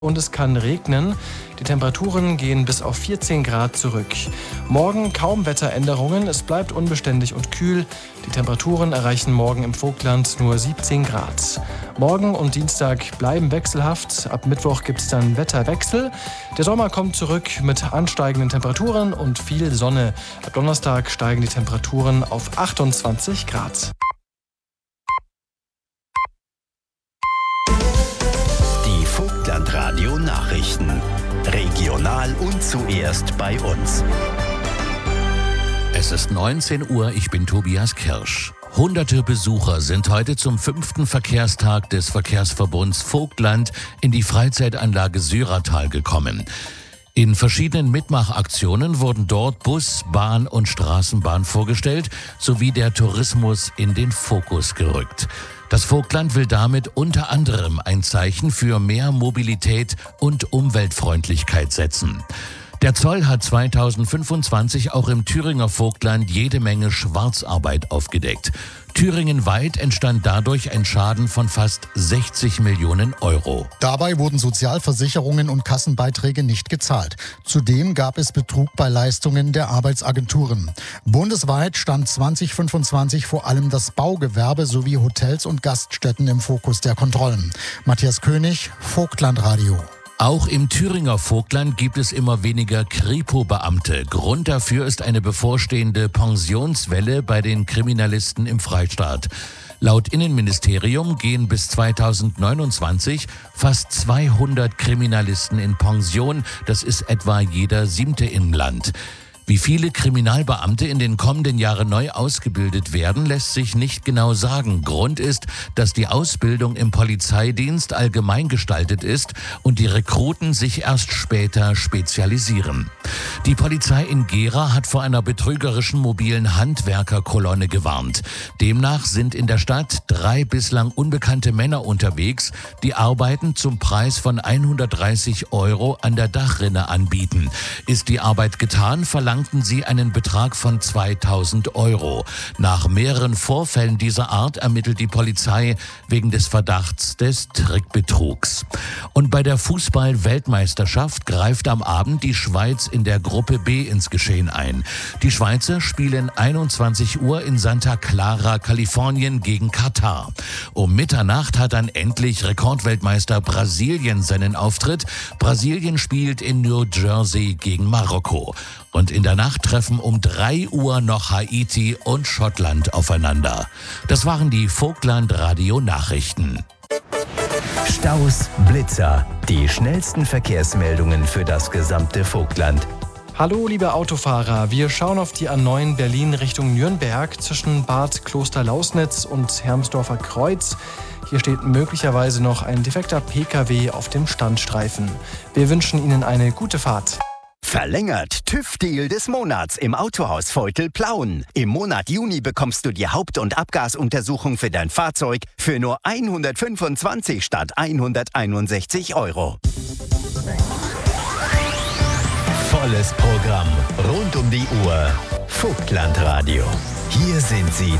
Und es kann regnen. Die Temperaturen gehen bis auf 14 Grad zurück. Morgen kaum Wetteränderungen. Es bleibt unbeständig und kühl. Die Temperaturen erreichen morgen im Vogtland nur 17 Grad. Morgen und Dienstag bleiben wechselhaft. Ab Mittwoch gibt es dann Wetterwechsel. Der Sommer kommt zurück mit ansteigenden Temperaturen und viel Sonne. Ab Donnerstag steigen die Temperaturen auf 28 Grad. Vogtland-Radio Nachrichten. Regional und zuerst bei uns. Es ist 19 Uhr, ich bin Tobias Kirsch. Hunderte Besucher sind heute zum 5. Verkehrstag des Verkehrsverbunds Vogtland in die Freizeitanlage Syratal gekommen. In verschiedenen Mitmachaktionen wurden dort Bus, Bahn und Straßenbahn vorgestellt, sowie der Tourismus in den Fokus gerückt. Das Vogtland will damit unter anderem ein Zeichen für mehr Mobilität und Umweltfreundlichkeit setzen. Der Zoll hat 2025 auch im Thüringer Vogtland jede Menge Schwarzarbeit aufgedeckt. Thüringenweit entstand dadurch ein Schaden von fast 60 Millionen Euro. Dabei wurden Sozialversicherungen und Kassenbeiträge nicht gezahlt. Zudem gab es Betrug bei Leistungen der Arbeitsagenturen. Bundesweit stand 2025 vor allem das Baugewerbe sowie Hotels und Gaststätten im Fokus der Kontrollen. Matthias König, Vogtlandradio. Auch im Thüringer Vogtland gibt es immer weniger Kripo-Beamte. Grund dafür ist eine bevorstehende Pensionswelle bei den Kriminalisten im Freistaat. Laut Innenministerium gehen bis 2029 fast 200 Kriminalisten in Pension. Das ist etwa jeder 7. im Land. Wie viele Kriminalbeamte in den kommenden Jahren neu ausgebildet werden, lässt sich nicht genau sagen. Grund ist, dass die Ausbildung im Polizeidienst allgemein gestaltet ist und die Rekruten sich erst später spezialisieren. Die Polizei in Gera hat vor einer betrügerischen mobilen Handwerkerkolonne gewarnt. Demnach sind in der Stadt 3 bislang unbekannte Männer unterwegs, die Arbeiten zum Preis von 130 Euro an der Dachrinne anbieten. Ist die Arbeit getan, verlangen sie einen Betrag von 2.000 Euro. Nach mehreren Vorfällen dieser Art ermittelt die Polizei wegen des Verdachts des Trickbetrugs. Und bei der Fußball-Weltmeisterschaft greift am Abend die Schweiz in der Gruppe B ins Geschehen ein. Die Schweizer spielen 21 Uhr in Santa Clara, Kalifornien gegen Katar. Um Mitternacht hat dann endlich Rekordweltmeister Brasilien seinen Auftritt. Brasilien spielt in New Jersey gegen Marokko. Und in der Nacht treffen um 3 Uhr noch Haiti und Schottland aufeinander. Das waren die Vogtland-Radio-Nachrichten. Staus, Blitzer, die schnellsten Verkehrsmeldungen für das gesamte Vogtland. Hallo liebe Autofahrer, wir schauen auf die A9 Berlin Richtung Nürnberg zwischen Bad Klosterlausnitz und Hermsdorfer Kreuz. Hier steht möglicherweise noch ein defekter PKW auf dem Standstreifen. Wir wünschen Ihnen eine gute Fahrt. Verlängert TÜV-Deal des Monats im Autohaus Vogtel-Plauen. Im Monat Juni bekommst du die Haupt- und Abgasuntersuchung für dein Fahrzeug für nur 125 statt 161 Euro. Volles Programm rund um die Uhr. Vogtlandradio. Hier sind sie